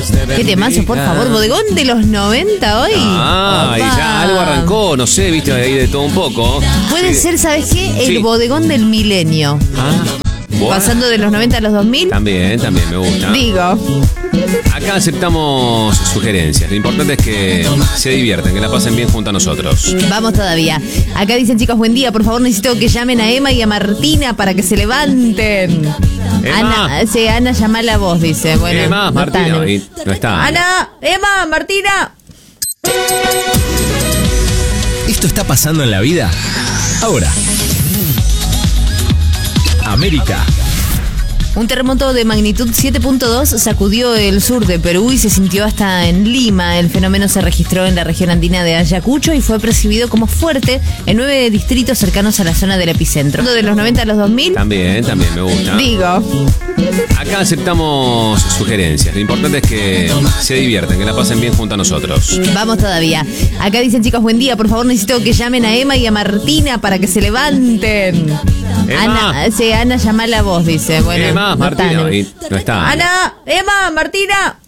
Qué temazo, por favor. Bodegón de los 90 hoy. Ah, y ya algo arrancó, no sé, viste, ahí de todo un poco. Puede ser, ¿sabes qué? El bodegón del milenio. Bueno. Pasando de los 90 a los 2000. También me gusta. Digo. Acá aceptamos sugerencias. Lo importante es que se diviertan, que la pasen bien junto a nosotros. Vamos todavía. Acá dicen, chicos, buen día. Por favor, necesito que llamen a Emma y a Martina para que se levanten. Emma. Ana, llama a la voz, dice. Bueno, Emma, Martina, no está. Ana, Emma, Martina. Esto está pasando en la vida ahora. América. Un terremoto de magnitud 7.2 sacudió el sur de Perú y se sintió hasta en Lima. El fenómeno se registró en la región andina de Ayacucho y fue percibido como fuerte en 9 distritos cercanos a la zona del epicentro. De los 90 a los 2000. También me gusta. Digo. Acá aceptamos sugerencias. Lo importante es que se diviertan, que la pasen bien junto a nosotros. Vamos todavía. Acá dicen, chicos, buen día. Por favor, necesito que llamen a Emma y a Martina para que se levanten. Emma. Ana, llama a la voz, dice. Bueno, Emma, Martina, no está. Ana, Emma, Martina.